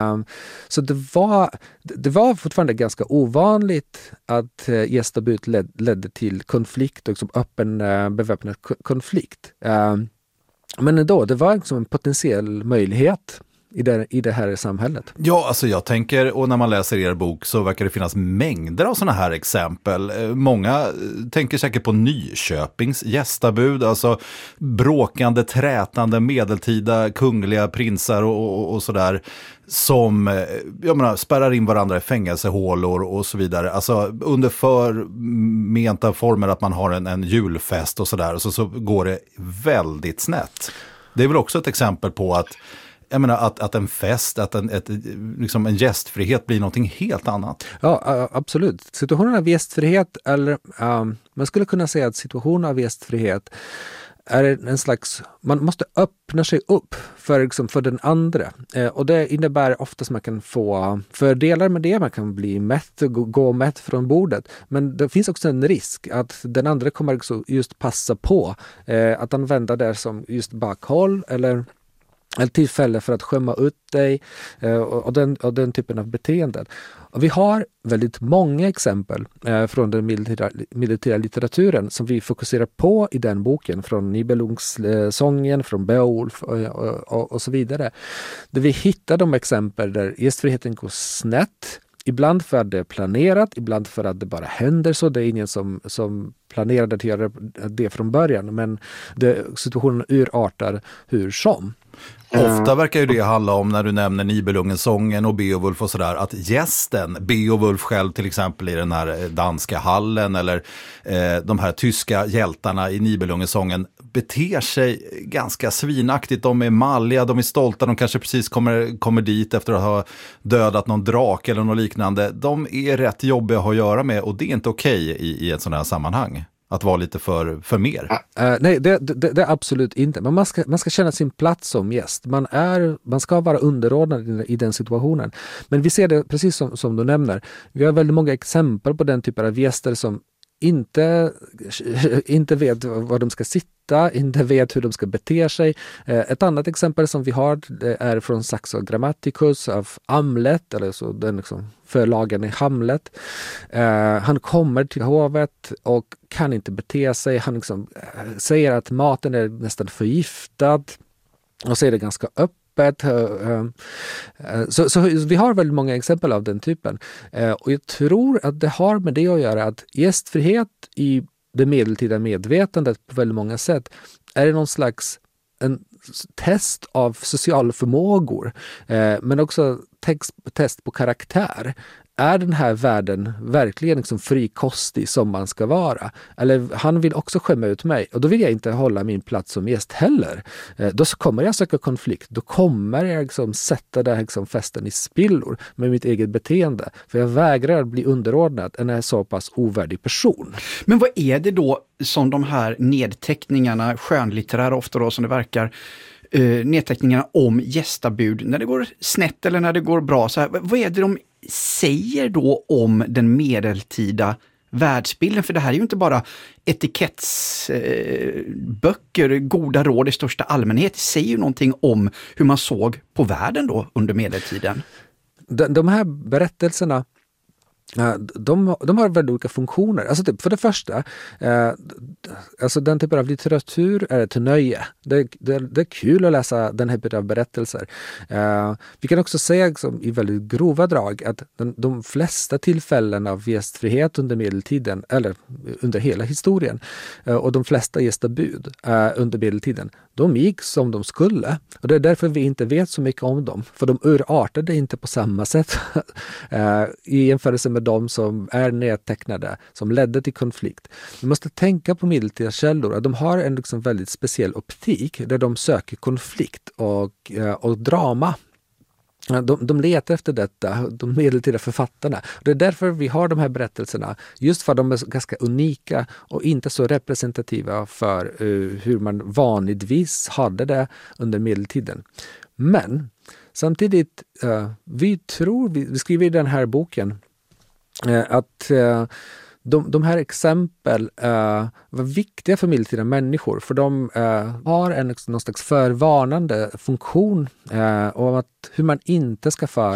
Så det var fortfarande ganska ovanligt att gästabud ledde till konflikt och liksom öppen beväpnad konflikt. Men ändå, det var liksom en potentiell möjlighet i det här samhället. Ja, alltså jag tänker, och när man läser er bok så verkar det finnas mängder av sådana här exempel. Många tänker säkert på Nyköpings gästabud, alltså bråkande, trätande, medeltida kungliga prinsar och sådär, som jag menar, spärrar in varandra i fängelsehålor och så vidare. Alltså under förmenta former att man har en julfest och sådär, och så går det väldigt snett. Det är väl också ett exempel på att jag menar att en fest, att liksom en gästfrihet blir någonting helt annat. Ja, absolut. Situationen av gästfrihet, eller man skulle kunna säga att situationen av gästfrihet är en slags, man måste öppna sig upp för den andra. Och det innebär ofta att man kan få fördelar med det, man kan bli mätt och gå mätt från bordet. Men det finns också en risk att den andra kommer just passa på att använda det som just bakhåll eller ett tillfälle för att skämma ut dig och den typen av beteenden. Och vi har väldigt många exempel från den militära litteraturen som vi fokuserar på i den boken, från Nibelungssången, från Beowulf och så vidare. Där vi hittar de exempel där gästfriheten går snett. Ibland för att det är planerat, ibland för att det bara händer så. Det är ingen som planerade att göra det från början, men situationen urartar hur som. Ofta verkar ju det handla om, när du nämner Nibelungensången och Beowulf och sådär, att gästen, Beowulf själv till exempel i den här danska hallen, eller de här tyska hjältarna i Nibelungensången, beter sig ganska svinaktigt. De är malliga, de är stolta, de kanske precis kommer dit efter att ha dödat någon drake eller något liknande. De är rätt jobbiga att ha att göra med, och det är inte okej i ett sådant här sammanhang. Att vara lite för mer. Nej, det är absolut inte. Men man ska känna sin plats som gäst. Man ska vara underordnad i den situationen. Men vi ser det precis som du nämner. Vi har väldigt många exempel på den typen av gäster som inte vet var de ska sitta, inte vet hur de ska bete sig. Ett annat exempel som vi har är från Saxo Grammaticus av Hamlet, eller så den liksom förlagen i Hamlet. Han kommer till hovet och kan inte bete sig. Han liksom säger att maten är nästan förgiftad och säger det ganska öppet. Så vi har väldigt många exempel av den typen. Och jag tror att det har med det att göra att gästfrihet i det medeltida medvetandet på väldigt många sätt är någon slags en test av sociala förmågor, men också test på karaktär. Är den här världen verkligen liksom frikostig som man ska vara? Eller han vill också skämma ut mig, och då vill jag inte hålla min plats som gäst heller. Då kommer jag söka konflikt. Då kommer jag liksom sätta den här liksom festen i spillor med mitt eget beteende. För jag vägrar att bli underordnad en så pass ovärdig person. Men vad är det då som de här nedteckningarna, skönlitterära ofta då som det verkar, nedteckningarna om gästabud, när det går snett eller när det går bra, så här, vad är det de säger då om den medeltida världsbilden? För det här är ju inte bara etikettsböcker, goda råd i största allmänhet. Det säger ju någonting om hur man såg på världen då under medeltiden. De här berättelserna, de har väldigt olika funktioner. Alltså för det första, alltså den typen av litteratur är ett nöje. Det är kul att läsa den här typen av berättelser. Vi kan också säga liksom, i väldigt grova drag att de flesta tillfällen av gästfrihet under medeltiden, eller under hela historien, och de flesta gästabud under medeltiden, de gick som de skulle. Och det är därför vi inte vet så mycket om dem. För de urartade inte på samma sätt i jämförelse med de som är nedtecknade, som ledde till konflikt. Vi måste tänka på medeltida källor att de har en liksom väldigt speciell optik där de söker konflikt och drama. De letar efter detta, de medeltida författarna. Det är därför vi har de här berättelserna, just för att de är ganska unika och inte så representativa för hur man vanligtvis hade det under medeltiden. Men samtidigt, vi skriver i den här boken att de här exempel var viktiga för medeltida människor, för de har någon slags förvarnande funktion om hur man inte ska föra